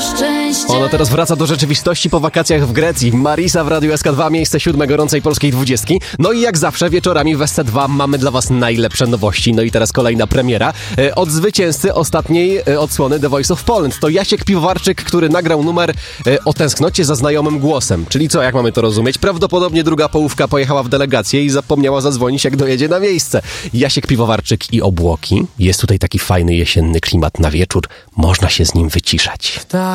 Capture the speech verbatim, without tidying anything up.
szczęście. Ona teraz wraca do rzeczywistości po wakacjach w Grecji. Marisa w Radiu S K dwa, miejsce siódme gorącej polskiej dwudziestki. No i jak zawsze wieczorami w S C dwa mamy dla was najlepsze nowości. No i teraz kolejna premiera. E, od zwycięzcy ostatniej e, odsłony The Voice of Poland. To Jasiek Piwowarczyk, który nagrał numer e, o tęsknocie za znajomym głosem. Czyli co, jak mamy to rozumieć? Prawdopodobnie druga połówka pojechała w delegację i zapomniała zadzwonić, jak dojedzie na miejsce. Jasiek Piwowarczyk i obłoki. Jest tutaj taki fajny jesienny klimat na wieczór. Można się z nim wyciszać.